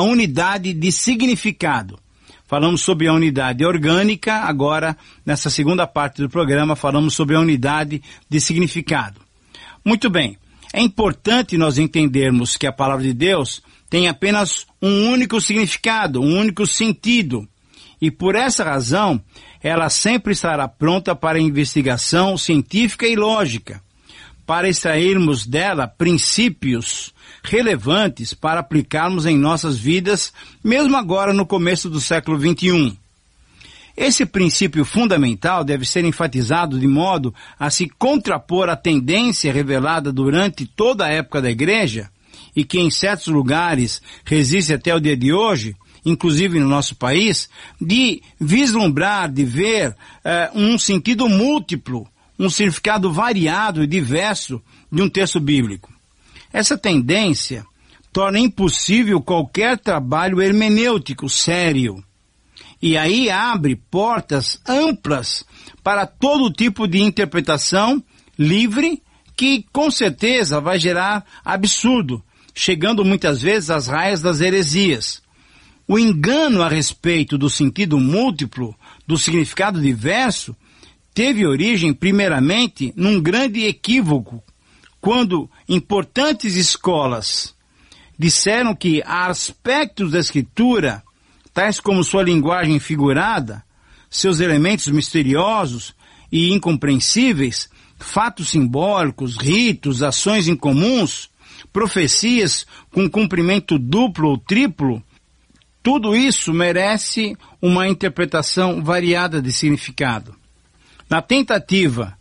a unidade de significado. Falamos sobre a unidade orgânica, agora, nessa segunda parte do programa, falamos sobre a unidade de significado. Muito bem, é importante nós entendermos que a palavra de Deus tem apenas um único significado, um único sentido. E por essa razão, ela sempre estará pronta para investigação científica e lógica, para extrairmos dela princípios relevantes para aplicarmos em nossas vidas, mesmo agora no começo do século XXI. Esse princípio fundamental deve ser enfatizado de modo a se contrapor à tendência revelada durante toda a época da Igreja, e que em certos lugares resiste até o dia de hoje, inclusive no nosso país, de vislumbrar, de ver um sentido múltiplo, um significado variado e diverso de um texto bíblico. Essa tendência torna impossível qualquer trabalho hermenêutico sério. E aí abre portas amplas para todo tipo de interpretação livre que com certeza vai gerar absurdo, chegando muitas vezes às raias das heresias. O engano a respeito do sentido múltiplo, do significado diverso, teve origem primeiramente num grande equívoco, quando importantes escolas disseram que há aspectos da Escritura, tais como sua linguagem figurada, seus elementos misteriosos e incompreensíveis, fatos simbólicos, ritos, ações incomuns, profecias com cumprimento duplo ou triplo, tudo isso merece uma interpretação variada de significado. Na tentativa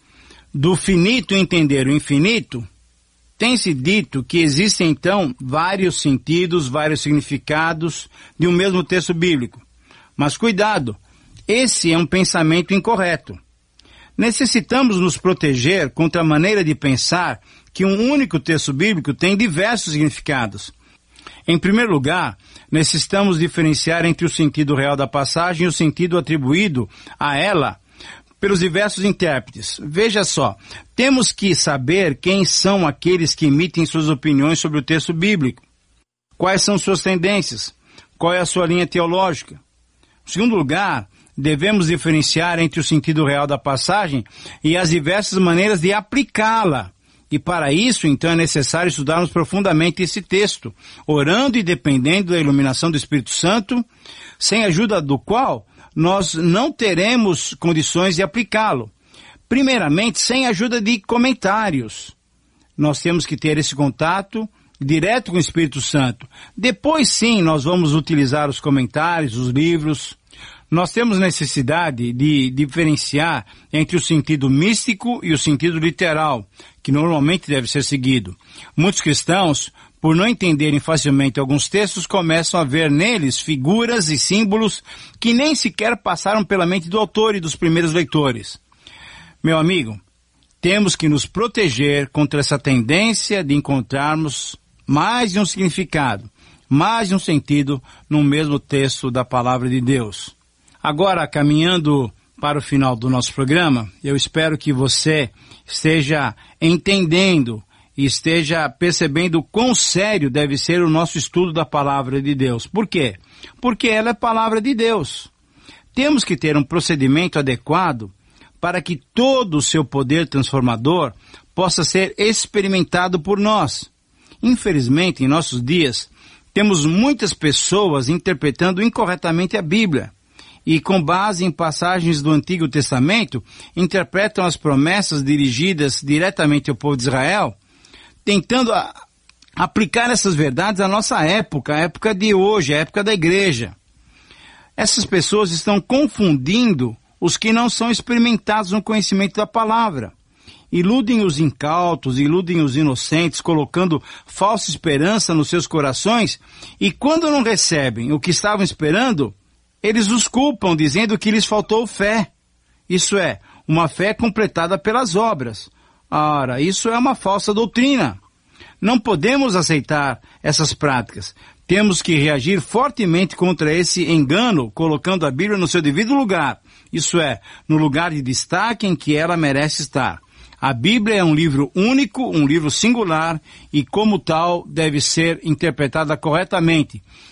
do finito entender o infinito, tem-se dito que existem então vários sentidos, vários significados de um mesmo texto bíblico. Mas cuidado, esse é um pensamento incorreto. Necessitamos nos proteger contra a maneira de pensar que um único texto bíblico tem diversos significados. Em primeiro lugar, necessitamos diferenciar entre o sentido real da passagem e o sentido atribuído a ela pelos diversos intérpretes. Veja só, temos que saber quem são aqueles que emitem suas opiniões sobre o texto bíblico. Quais são suas tendências? Qual é a sua linha teológica? Em segundo lugar, devemos diferenciar entre o sentido real da passagem e as diversas maneiras de aplicá-la. E para isso, então, é necessário estudarmos profundamente esse texto, orando e dependendo da iluminação do Espírito Santo, sem a ajuda do qual nós não teremos condições de aplicá-lo. Primeiramente, sem a ajuda de comentários. Nós temos que ter esse contato direto com o Espírito Santo. Depois, sim, nós vamos utilizar os comentários, os livros. Nós temos necessidade de diferenciar entre o sentido místico e o sentido literal, que normalmente deve ser seguido. Muitos cristãos, por não entenderem facilmente alguns textos, começam a ver neles figuras e símbolos que nem sequer passaram pela mente do autor e dos primeiros leitores. Meu amigo, temos que nos proteger contra essa tendência de encontrarmos mais de um significado, mais de um sentido no mesmo texto da palavra de Deus. Agora, caminhando para o final do nosso programa, eu espero que você esteja entendendo e esteja percebendo quão sério deve ser o nosso estudo da palavra de Deus. Por quê? Porque ela é palavra de Deus. Temos que ter um procedimento adequado para que todo o seu poder transformador possa ser experimentado por nós. Infelizmente, em nossos dias, temos muitas pessoas interpretando incorretamente a Bíblia. E com base em passagens do Antigo Testamento, interpretam as promessas dirigidas diretamente ao povo de Israel, tentando aplicar essas verdades à nossa época, a época de hoje, a época da igreja. Essas pessoas estão confundindo os que não são experimentados no conhecimento da palavra. Iludem os incautos, iludem os inocentes, colocando falsa esperança nos seus corações, e quando não recebem o que estavam esperando, eles os culpam, dizendo que lhes faltou fé. Isso é, uma fé completada pelas obras. Ora, isso é uma falsa doutrina. Não podemos aceitar essas práticas. Temos que reagir fortemente contra esse engano, colocando a Bíblia no seu devido lugar. Isso é, no lugar de destaque em que ela merece estar. A Bíblia é um livro único, um livro singular, e como tal deve ser interpretada corretamente.